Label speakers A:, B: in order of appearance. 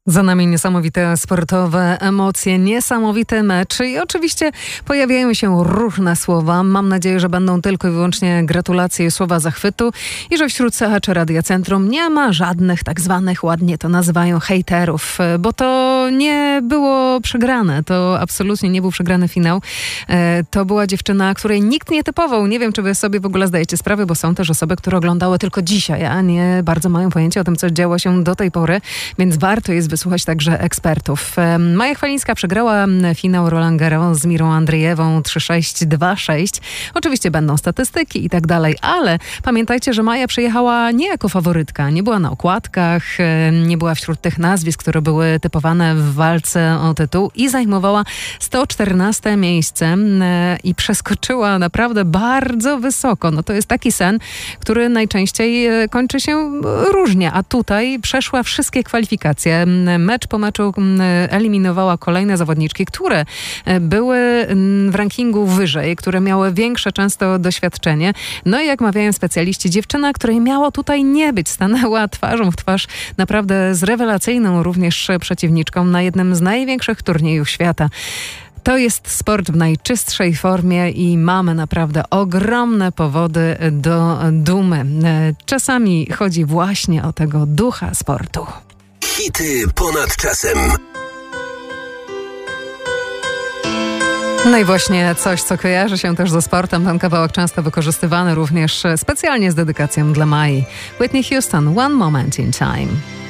A: Za nami niesamowite sportowe emocje, niesamowity mecz i oczywiście pojawiają się różne słowa. Mam nadzieję, że będą tylko i wyłącznie gratulacje i słowa zachwytu i że wśród słuchaczy Radia Centrum nie ma żadnych tak zwanych, ładnie to nazywają, hejterów, bo to nie było przegrane. To absolutnie nie był przegrany finał. To była dziewczyna, której nikt nie typował. Nie wiem, czy wy sobie w ogóle zdajecie sprawę, bo są też osoby, które oglądały tylko dzisiaj, a nie bardzo mają pojęcie o tym, co działo się do tej pory, więc warto jest wysłuchać także ekspertów. Maja Chwalińska przegrała finał Roland Garros z Mirą Andrzejewą 3-6, 2-6. Oczywiście będą statystyki i tak dalej, ale pamiętajcie, że Maja przyjechała nie jako faworytka, nie była na okładkach, nie była wśród tych nazwisk, które były typowane w walce o tytuł i zajmowała 114 miejsce i przeskoczyła naprawdę bardzo wysoko. No to jest taki sen, który najczęściej kończy się różnie, a tutaj przeszła wszystkie kwalifikacje. Mecz po meczu eliminowała kolejne zawodniczki, które były w rankingu wyżej, które miały większe często doświadczenie. No i jak mawiają specjaliści, dziewczyna, której miało tutaj nie być, stanęła twarzą w twarz naprawdę z rewelacyjną również przeciwniczką na jednym z największych turniejów świata. To jest sport w najczystszej formie i mamy naprawdę ogromne powody do dumy. Czasami chodzi właśnie o tego ducha sportu.
B: Hity ponad czasem.
A: No i właśnie coś, co kojarzy się też ze sportem. Ten kawałek często wykorzystywany również specjalnie z dedykacją dla Mai. Whitney Houston, One Moment in Time.